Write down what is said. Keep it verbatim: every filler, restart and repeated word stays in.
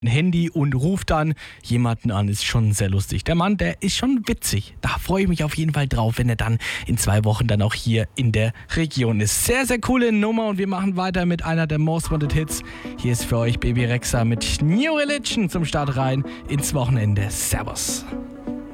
ein Handy und ruft dann jemanden an. Ist schon sehr lustig. Der Mann, der ist schon witzig. Da freue ich mich auf jeden Fall drauf, wenn er dann in zwei Wochen dann auch hier in der Region ist. Sehr, sehr coole Nummer und wir machen weiter mit einer der Most Wanted Hits. Hier ist für euch Baby Rexha mit New Religion zum Start rein ins Wochenende. Servus.